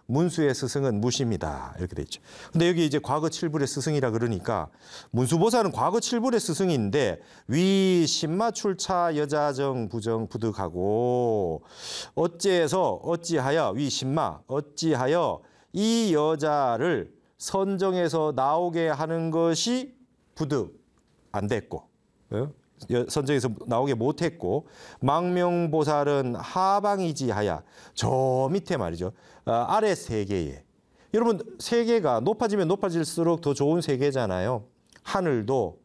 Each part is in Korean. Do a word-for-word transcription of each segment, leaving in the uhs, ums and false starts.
문수의 스승은 무심이다. 이렇게 돼 있죠. 근데 여기 이제 과거 칠불의 스승이라 그러니까 문수보살은 과거 칠불의 스승인데 위 신마 출차 여자정 부정 부득하고 어찌해서 어찌하여 위 신마 어찌하여 이 여자를 선정해서 나오게 하는 것이 부득 안 됐고 선정에서 나오게 못했고 망명보살은 하방이지하야 저 밑에 말이죠. 아래 세계에 여러분 세계가 높아지면 높아질수록 더 좋은 세계잖아요. 하늘도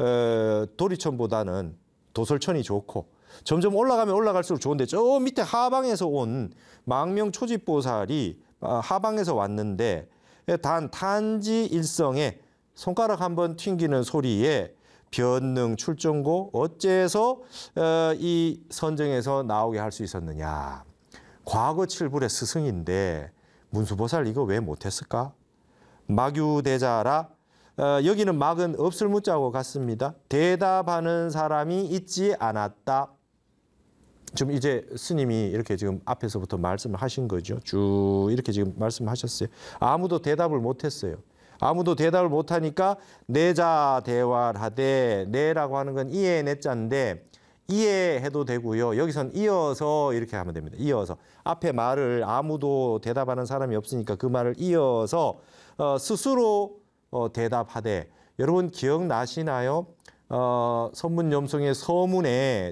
도리천보다는 도솔천이 좋고 점점 올라가면 올라갈수록 좋은데 저 밑에 하방에서 온 망명초집보살이 하방에서 왔는데 단 탄지 일성에 손가락 한번 튕기는 소리에 변능 출정고 어째서 이 선정에서 나오게 할 수 있었느냐. 과거 칠불의 스승인데 문수보살 이거 왜 못했을까? 막유대자라 여기는 막은 없을 무자고 같습니다. 대답하는 사람이 있지 않았다. 지금 이제 스님이 이렇게 지금 앞에서부터 말씀을 하신 거죠. 쭉 이렇게 지금 말씀하셨어요. 아무도 대답을 못했어요. 아무도 대답을 못하니까 내자 대활하되 내라고 하는 건 이해 내자인데 이해해도 되고요. 여기선 이어서 이렇게 하면 됩니다. 이어서 앞에 말을 아무도 대답하는 사람이 없으니까 그 말을 이어서 어, 스스로 어, 대답하되 여러분 기억나시나요? 어, 선문염송의 서문에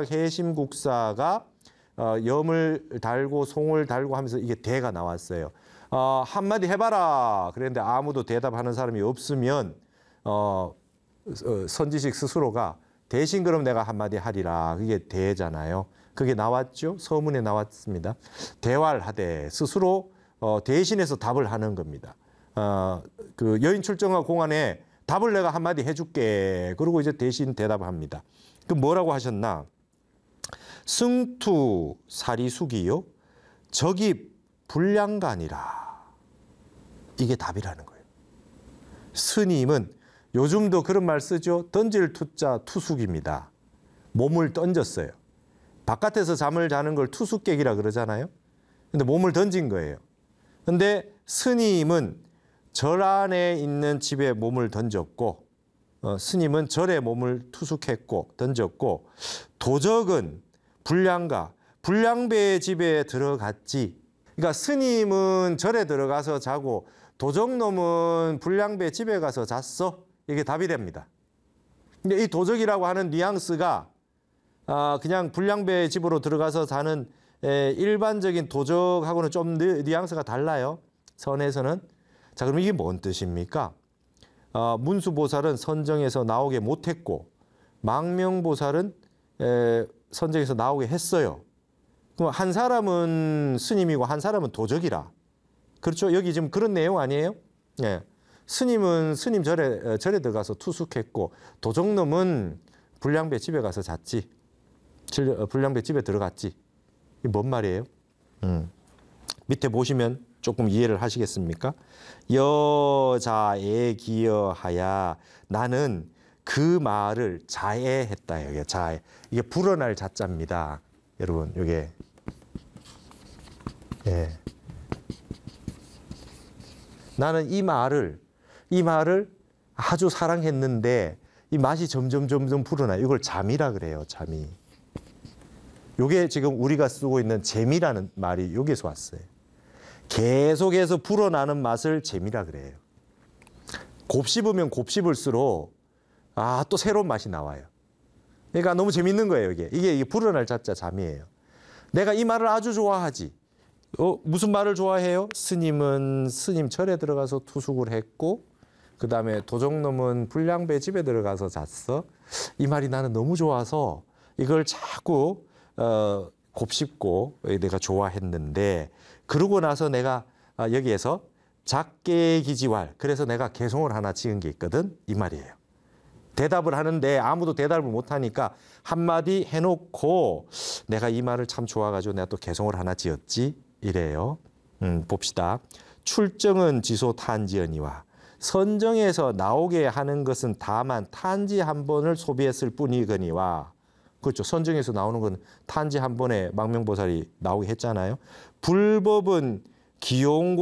진각해심국사가 어, 염을 달고 송을 달고 하면서 이게 대가 나왔어요. 어, 한마디 해봐라. 그랬는데 아무도 대답하는 사람이 없으면 어, 어, 선지식 스스로가 대신 그럼 내가 한마디 하리라. 그게 대잖아요. 그게 나왔죠. 서문에 나왔습니다. 대활하되 스스로 어, 대신해서 답을 하는 겁니다. 어, 그 여인 출정과 공안에 답을 내가 한마디 해줄게. 그리고 이제 대신 대답을 합니다. 그 뭐라고 하셨나? 승투 사리숙이요. 적입 불량간이라. 이게 답이라는 거예요. 스님은 요즘도 그런 말 쓰죠. 던질 투자 투숙입니다. 몸을 던졌어요. 바깥에서 잠을 자는 걸 투숙객이라 그러잖아요. 근데 몸을 던진 거예요. 근데 스님은 절 안에 있는 집에 몸을 던졌고 어, 스님은 절에 몸을 투숙했고 던졌고 도적은 불량가, 불량배의 집에 들어갔지. 그러니까 스님은 절에 들어가서 자고 도적놈은 불량배 집에 가서 잤어. 이게 답이 됩니다. 근데 이 도적이라고 하는 뉘앙스가 아, 그냥 불량배 집으로 들어가서 자는 에, 일반적인 도적하고는 좀 뉘앙스가 달라요. 선에서는. 자, 그럼 이게 뭔 뜻입니까? 어, 문수보살은 선정에서 나오게 못했고 망명보살은 에, 선정에서 나오게 했어요. 그럼 한 사람은 스님이고 한 사람은 도적이라. 그렇죠? 여기 지금 그런 내용 아니에요? 예. 스님은 스님 절에, 절에 들어가서 투숙했고 도적놈은 불량배 집에 가서 잤지. 불량배 집에 들어갔지. 이게 뭔 말이에요? 음. 밑에 보시면 조금 이해를 하시겠습니까? 여자애 기여하야 나는 그 말을 자애했다. 여기 자애. 이게 불어날 자자입니다. 여러분, 이게 예. 나는 이 말을 이 말을 아주 사랑했는데 이 맛이 점점 점점 불어나요. 이걸 잠이라 그래요. 잠이. 이게 지금 우리가 쓰고 있는 재미라는 말이 여기서 왔어요. 계속해서 불어나는 맛을 재미라 그래요. 곱씹으면 곱씹을수록 아, 또 새로운 맛이 나와요. 그러니까 너무 재밌는 거예요. 이게 이게, 이게 불어날 자자 잠이에요. 내가 이 말을 아주 좋아하지. 어, 무슨 말을 좋아해요? 스님은 스님 절에 들어가서 투숙을 했고 그 다음에 도적놈은 불량배 집에 들어가서 잤어. 이 말이 나는 너무 좋아서 이걸 자꾸 어, 곱씹고 내가 좋아했는데 그러고 나서 내가 여기에서 작계기지왈 그래서 내가 개송을 하나 지은 게 있거든. 이 말이에요. 대답을 하는데 아무도 대답을 못하니까 한마디 해놓고 내가 이 말을 참 좋아가지고 내가 또 개송을 하나 지었지. 이래요. 음, 봅시다. 출정은 지소 탄지언이와 선정에서 나오게 하는 것은 다만 탄지 한 번을 소비했을 뿐이거니와 그렇죠. 선정에서 나오는 건 탄지 한 번에 망명보살이 나오게 했잖아요. 불법은 귀여운